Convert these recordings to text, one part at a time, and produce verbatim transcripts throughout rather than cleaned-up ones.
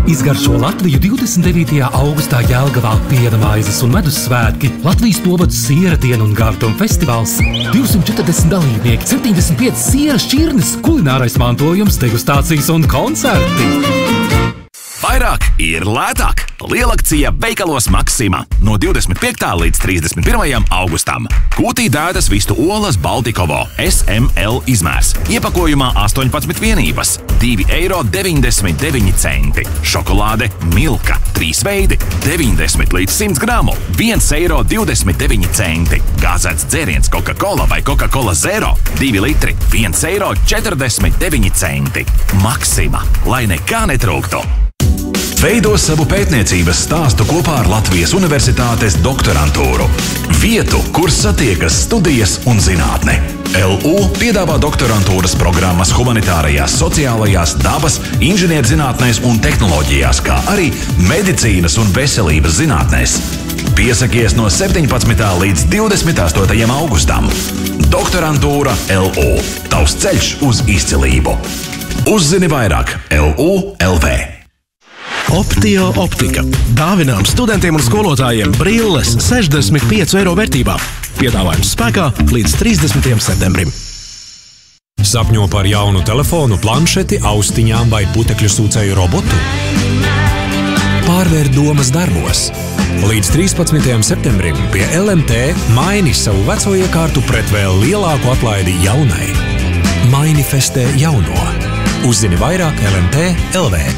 Izgaršo Latviju divdesmit devītajā augustā Jelgavā piena maizes un medus svētki, Latvijas novads siera diena un gārtuma festivāls, divsimt četrdesmit dalībnieki, septiņdesmit pieci siera šķirnes, kulinārais mantojums, degustācijas un koncerti. Vairāk ir lētāk! Lielakcija veikalos Maxima no divdesmit piektā līdz trīsdesmit pirmajam augustam. Kūtī dētas vistu olas Baltikovo S M L izmērs. Iepakojumā astoņpadsmit vienības, divi eiro deviņdesmit deviņi centi. Šokolāde Milka, trīs veidi, deviņdesmit līdz simts gramu, viens eiro divdesmit deviņi centi. Gāzēts dzēriens Coca-Cola vai Coca-Cola Zero, divi litri, viens eiro četrdesmit deviņi centi. Maxima, lai nekā netrūktu! Veido savu pētniecības stāstu kopā ar Latvijas Universitātes doktorantūru. Vietu, kur satiekas studijas un zinātne. L U piedāvā doktorantūras programmas humanitārajās, sociālajās, dabas, inženierzinātnēs un tehnoloģijās, kā arī medicīnas un veselības zinātnēs. Piesakies no septiņpadsmitā līdz divdesmit astotajam augustam. Doktorantūra L U. Tavs ceļš uz izcilību. Uzzini vairāk L U L V. Optio optika. Dāvinām studentiem un skolotājiem brilles sešdesmit pieci eiro vērtībā. Piedāvājums spēkā līdz trīsdesmitajam septembrim. Sapņo par jaunu telefonu, planšeti, austiņām vai putekļu sūcēju robotu? Pārvērt domas darbos. Līdz trīspadsmitajam septembrim pie L M T maini savu veco iekārtu pret vēl lielāku atlaidi jaunai. Mainifestē jauno. Uzzini vairāk L M T L V.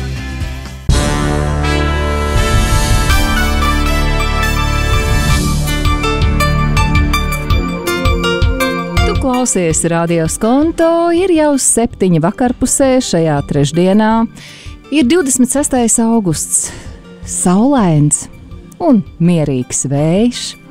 Klausies Radio Skonto, ir jau septiņi vakarpusē šajā trešdienā. Ir divdesmit sestais augusts, saulains un mierīgs vējš.